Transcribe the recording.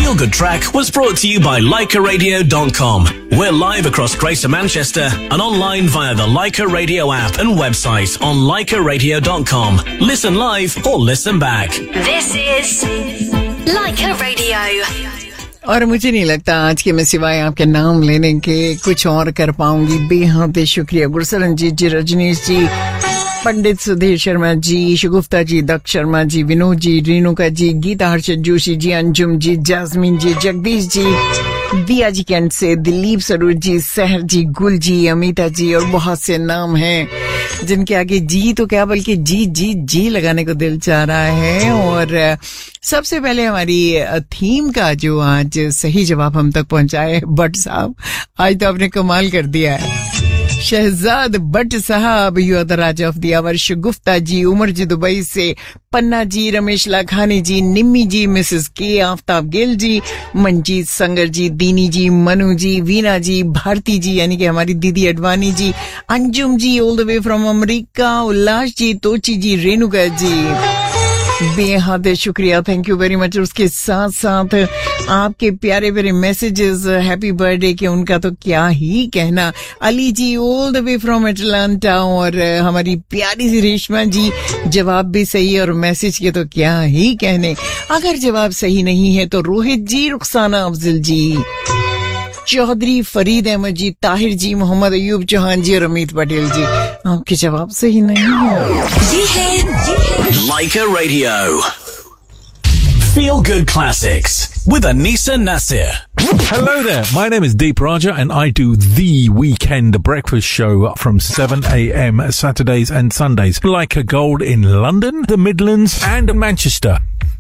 Feel Good Track was brought to you by LeicaRadio.com. We're live across Greater Manchester and online via the Leica Radio app and website on LeicaRadio.com. Listen live or listen back. This is Leica Radio. और मुझे नहीं लगता आज के मैं सिवाय आपके नाम लेने के कुछ और कर पाऊंगी. बेहद शुक्रिया गुरसरनजीत जी, रजनीश जी, पंडित सुधीर शर्मा जी, शगुफ्ता जी, दक्ष शर्मा जी, विनोद जी, रेणुका जी, गीता हर्षद जोशी जी, अंजुम जी, जासमीन जी, जगदीश जी, दिया जी कैंट से, दिलीप सरूर जी, सहर जी, गुल जी, अमिता जी और बहुत से नाम हैं जिनके आगे जी तो क्या बल्कि जी जी जी लगाने को दिल चाह रहा है. और सबसे पहले हमारी थीम का जो आज सही जवाब हम तक पहुंचाए भट्ट साहब, आज तो आपने कमाल कर दिया है. शहजाद भट्ट साहब, you are the Raja of the our. Shagufta ji, Umar ji Dubai से, पन्ना जी, रमेश लाखानी जी, निम्मी जी, मिसेस के, आफ्ताब गिल जी, मंजीत संगर जी, दीनी जी, मनु जी, वीना जी, भारती जी यानी कि हमारी दीदी अडवाणी जी, अंजुम जी all the way from America, उल्लास जी, तोची जी, रेणुका जी, बेहद शुक्रिया, थैंक यू वेरी मच. उसके साथ साथ आपके प्यारे प्यारे मैसेजेस, हैप्पी बर्थडे के उनका तो क्या ही कहना. अली जी all the way from Atlanta और हमारी प्यारी सी रेशमा जी, जवाब भी सही और मैसेज के तो क्या ही कहने. अगर जवाब सही नहीं है तो रोहित जी, रुखसाना अफजल जी, चौधरी फरीद अहमद जी, ताहिर जी, मोहम्मद अयूब चौहान जी और अमित पटेल जी, आपके जवाब सही नहीं है. Leica Radio. Feel Good Classics with Anisa Nasir. Hello there, my name is Deep Raja and I do The Weekend Breakfast Show from 7 a.m. Saturdays and Sundays. Leica Gold in London, the Midlands and Manchester.